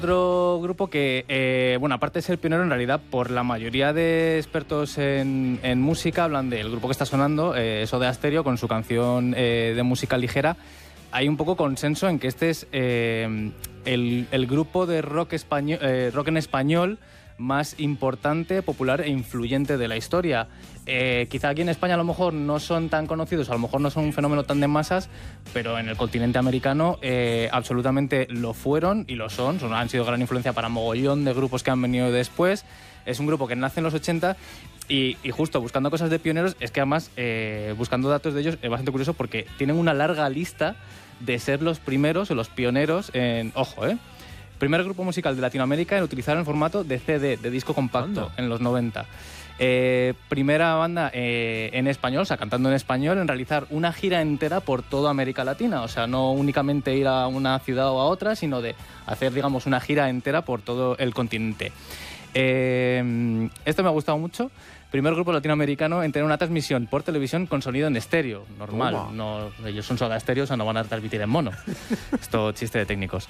Otro grupo que, bueno, aparte de ser pionero, en realidad, por la mayoría de expertos en música, hablan del grupo que está sonando, Soda Stereo, con su canción de música ligera. Hay un poco consenso en que este es el grupo de rock en español más importante, popular e influyente de la historia. Quizá aquí en España a lo mejor no son tan conocidos, a lo mejor no son un fenómeno tan de masas, pero en el continente americano absolutamente lo fueron y lo son. Han sido gran influencia para mogollón de grupos que han venido después. Es un grupo que nace en los 80 y justo buscando cosas de pioneros, es que además buscando datos de ellos es bastante curioso porque tienen una larga lista de ser los primeros o los pioneros en... Ojo, primer grupo musical de Latinoamérica en utilizar el formato de CD, de disco compacto, en los 90. Primera banda en español, o sea, cantando en español, en realizar una gira entera por toda América Latina. O sea, no únicamente ir a una ciudad o a otra, sino de hacer, digamos, una gira entera por todo el continente. Esto me ha gustado mucho. Primer grupo latinoamericano en tener una transmisión por televisión con sonido en estéreo, normal. No, ellos son Soda Stereo, o sea, no van a transmitir en mono. Esto chiste de técnicos.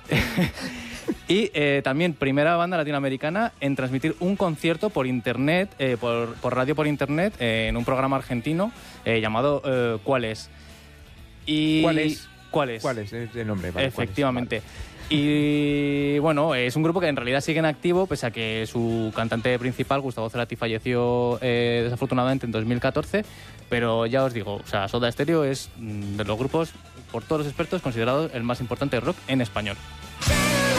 Y también primera banda latinoamericana en transmitir un concierto por internet, por radio por internet, en un programa argentino llamado ¿Cuál es? ¿Cuál es? ¿Cuál es? Es el nombre. Vale, efectivamente. Vale. Y bueno, es un grupo que en realidad sigue en activo, pese a que su cantante principal, Gustavo Cerati, falleció desafortunadamente en 2014. Pero ya os digo, o sea, Soda Stereo es de los grupos, por todos los expertos, considerado el más importante rock en español.